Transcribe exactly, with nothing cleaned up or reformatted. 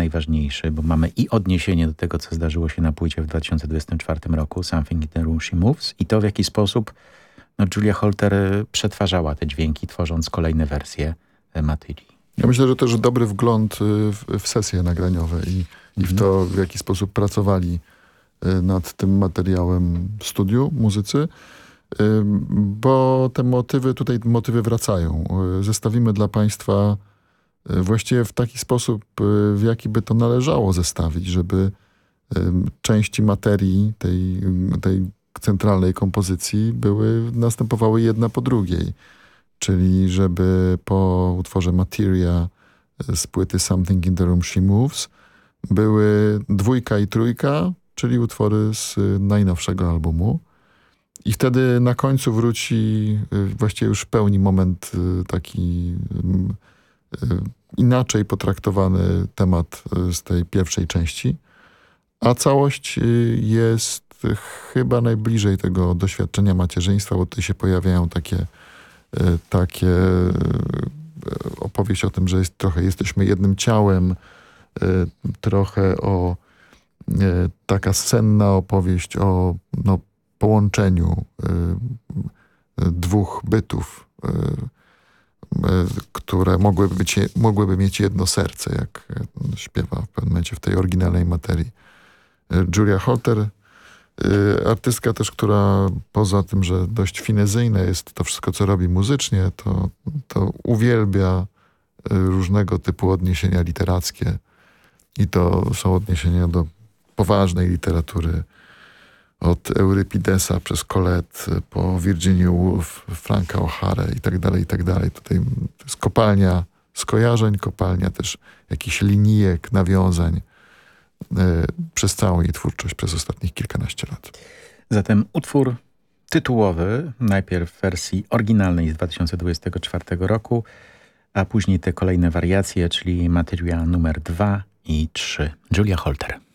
najważniejszy, bo mamy i odniesienie do tego, co zdarzyło się na płycie w dwa tysiące dwudziestym czwartym roku, Something in the Room She Moves, i to, w jaki sposób no, Julia Holter przetwarzała te dźwięki, tworząc kolejne wersje materii. Ja myślę, że też dobry wgląd w, w sesje nagraniowe i, i w to, w jaki sposób pracowali nad tym materiałem w studiu muzycy, bo te motywy, tutaj motywy wracają. Zestawimy dla Państwa właściwie w taki sposób, w jaki by to należało zestawić, żeby części materii tej, tej centralnej kompozycji były, następowały jedna po drugiej. Czyli żeby po utworze Materia z płyty Something in the Room She Moves były dwójka i trójka, czyli utwory z najnowszego albumu. I wtedy na końcu wróci właściwie już w pełni moment taki inaczej potraktowany temat z tej pierwszej części. A całość jest chyba najbliżej tego doświadczenia macierzyństwa, bo tutaj się pojawiają takie takie opowieść o tym, że jest, trochę jesteśmy jednym ciałem, trochę o taka senna opowieść o no, połączeniu dwóch bytów, które mogłyby, być, mogłyby mieć jedno serce, jak śpiewa w pewnym momencie w tej oryginalnej materii Julia Holter. Artystka też, która poza tym, że dość finezyjne jest to wszystko, co robi muzycznie, to, to uwielbia różnego typu odniesienia literackie. I to są odniesienia do poważnej literatury. Od Eurypidesa przez Colette po Virginia Woolf, Franka O'Hare i tak dalej, i tak dalej. Tutaj to jest kopalnia skojarzeń, kopalnia też jakichś linijek, nawiązań przez całą jej twórczość przez ostatnich kilkanaście lat. Zatem utwór tytułowy, najpierw w wersji oryginalnej z dwa tysiące dwudziestego czwartego roku, a później te kolejne wariacje, czyli materia numer dwa i trzy. Julia Holter.